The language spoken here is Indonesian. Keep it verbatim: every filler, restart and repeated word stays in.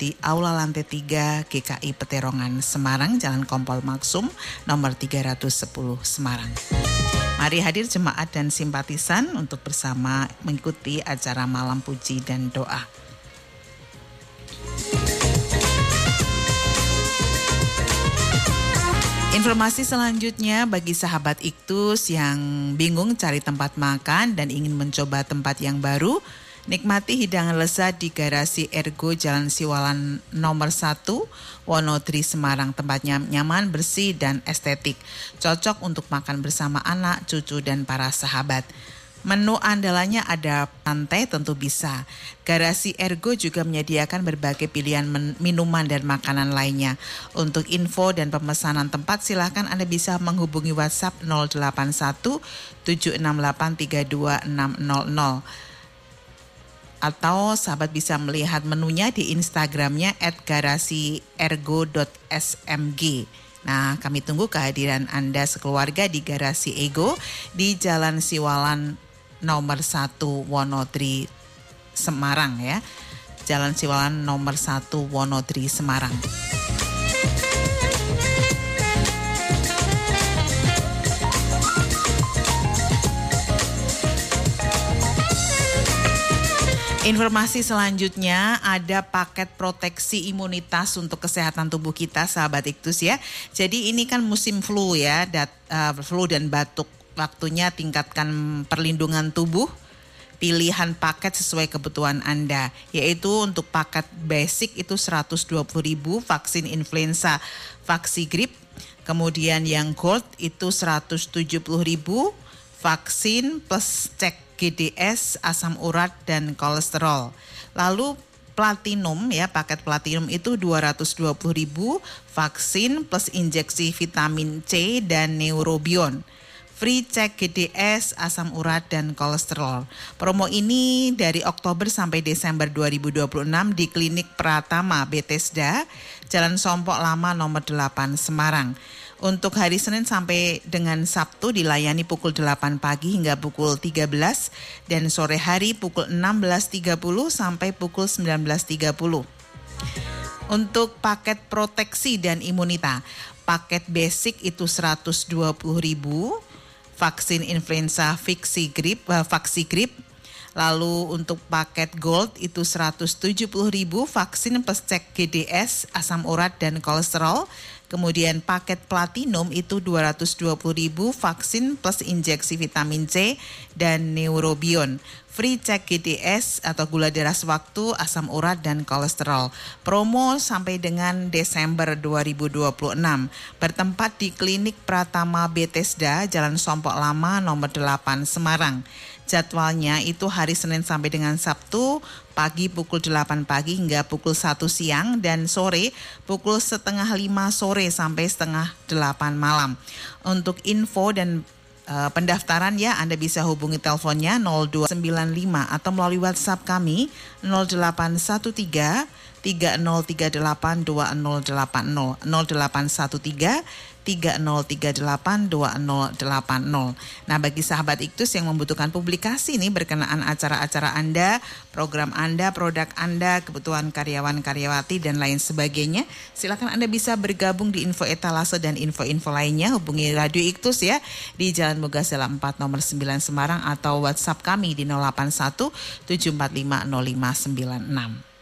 di Aula Lantai tiga G K I Peterongan Semarang, Jalan Kompol Maksum nomor tiga ratus sepuluh Semarang. Mari hadir jemaat dan simpatisan untuk bersama mengikuti acara Malam Puji dan Doa. Informasi selanjutnya bagi sahabat Iktus yang bingung cari tempat makan dan ingin mencoba tempat yang baru, nikmati hidangan lezat di Garasi Ergo Jalan Siwalan nomor satu, Wonodri, Semarang. Tempatnya nyaman, bersih, dan estetik. Cocok untuk makan bersama anak, cucu, dan para sahabat. Menu andalannya ada pantai, tentu bisa. Garasi Ergo juga menyediakan berbagai pilihan men- minuman dan makanan lainnya. Untuk info dan pemesanan tempat silakan Anda bisa menghubungi WhatsApp nol delapan satu tujuh enam delapan tiga dua enam nol nol. Atau sahabat bisa melihat menunya di Instagramnya at garasi ergo dot s m g. Nah, kami tunggu kehadiran Anda sekeluarga di Garasi Ego di Jalan Siwalan nomor satu, Wonodri, Semarang ya. Jalan Siwalan nomor satu, Wonodri, Semarang. Informasi selanjutnya ada paket proteksi imunitas untuk kesehatan tubuh kita, sahabat Iktus ya. Jadi ini kan musim flu ya, dat, uh, flu dan batuk. Waktunya tingkatkan perlindungan tubuh. Pilihan paket sesuai kebutuhan Anda, yaitu untuk paket basic itu seratus dua puluh ribu vaksin influenza Vaxigrip. Kemudian yang gold itu seratus tujuh puluh ribu vaksin plus cek G D S, asam urat, dan kolesterol. Lalu platinum ya, paket platinum itu dua ratus dua puluh ribu vaksin plus injeksi vitamin C dan neurobion. Free cek G D S, asam urat, dan kolesterol. Promo ini dari Oktober sampai Desember dua ribu dua puluh enam di Klinik Pratama Bethesda, Jalan Sompok Lama nomor delapan, Semarang. Untuk hari Senin sampai dengan Sabtu dilayani pukul delapan pagi hingga pukul tiga belas dan sore hari pukul enam belas tiga puluh sampai pukul sembilan belas tiga puluh. Untuk paket proteksi dan imunitas, paket basic itu seratus dua puluh ribu vaksin influenza Vaxigrip, uh, Vaxigrip. Lalu untuk paket gold itu seratus tujuh puluh ribu vaksin plus cek G D S, asam urat, dan kolesterol. Kemudian paket platinum itu dua ratus dua puluh ribu vaksin plus injeksi vitamin C dan neurobion. Free cek G D S atau gula darah sewaktu, asam urat, dan kolesterol. Promo sampai dengan Desember dua ribu dua puluh enam. Bertempat di Klinik Pratama Bethesda, Jalan Sompok Lama nomor delapan, Semarang. Jadwalnya itu hari Senin sampai dengan Sabtu pagi pukul delapan pagi hingga pukul satu siang dan sore pukul setengah lima sore sampai setengah delapan malam. Untuk info dan uh, pendaftaran ya Anda bisa hubungi teleponnya nol dua sembilan lima atau melalui WhatsApp kami nol delapan satu tiga tiga nol tiga delapan dua nol delapan nol nol delapan satu tiga tiga nol tiga delapan dua nol delapan nol. Nah, bagi sahabat Iktus yang membutuhkan publikasi ini berkenaan acara-acara Anda, program Anda, produk Anda, kebutuhan karyawan-karyawati dan lain sebagainya, silakan Anda bisa bergabung di Info Etalase dan info-info lainnya. Hubungi Radio Iktus ya di Jalan Mogasela empat nomor sembilan, Semarang, atau WhatsApp kami di nol delapan satu tujuh empat lima nol lima sembilan enam.